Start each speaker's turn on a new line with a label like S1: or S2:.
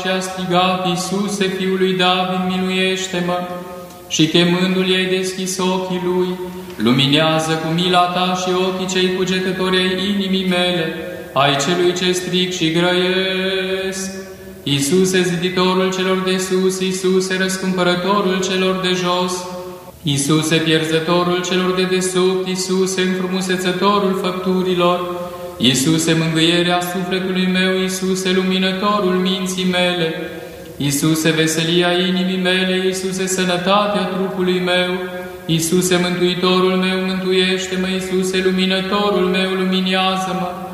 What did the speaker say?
S1: și a strigat: Iisuse, Fiul lui David, miluiește-mă! Și chemându-l, i-ai deschis ochii lui. Luminează cu mila ta și ochii cei cugetători ai inimii mele, ai celui ce stric și grăiesc. Iisuse, ziditorul celor de sus, Iisuse, răscumpărătorul celor de jos, Iisuse, pierzătorul celor de desubt, Iisuse, înfrumusețătorul făpturilor, Iisuse, mângâierea sufletului meu, Iisuse, luminătorul minții mele, Iisuse, veselia inimii mele, Iisuse, sănătatea trupului meu, Iisuse, mântuitorul meu, mântuiește-mă, Iisuse, luminătorul meu, luminează-mă.